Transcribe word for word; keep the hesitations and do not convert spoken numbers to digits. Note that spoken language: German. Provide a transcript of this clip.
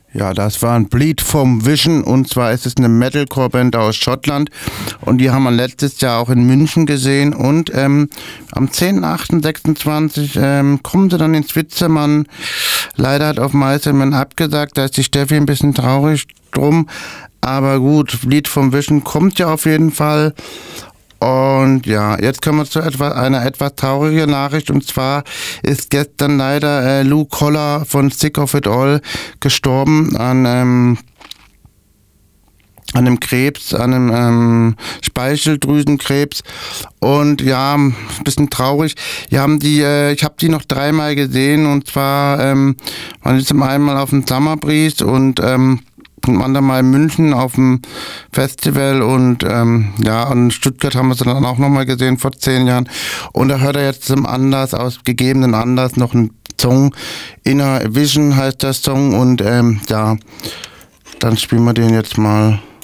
Ja, das war ein Bleed from Vision, und zwar ist es eine Metalcore-Band aus Schottland, und die haben wir letztes Jahr auch in München gesehen, und ähm, am zehnten achten sechsundzwanzig ähm, kommen sie dann ins Witzemann. Leider hat auf Meistermann abgesagt, da ist die Steffi ein bisschen traurig drum, aber gut, Bleed from Vision kommt ja auf jeden Fall. Und ja, jetzt kommen wir zu etwas, einer etwas traurigen Nachricht, und zwar ist gestern leider äh, Lou Koller von Sick of It All gestorben an ähm, an einem Krebs, an einem ähm, Speicheldrüsenkrebs. Und ja, ein bisschen traurig. Wir haben die, äh, ich habe die noch dreimal gesehen, und zwar ähm, waren die zum einen mal auf dem Summer Breeze und ähm, ein andermal in München auf dem Festival, und ähm, ja, in Stuttgart haben wir sie dann auch nochmal gesehen vor zehn Jahren. Und da hört er jetzt zum Anlass, aus gegebenen Anlass, noch einen Song. Inner Vision heißt der Song, und ähm, ja, dann spielen wir den jetzt mal.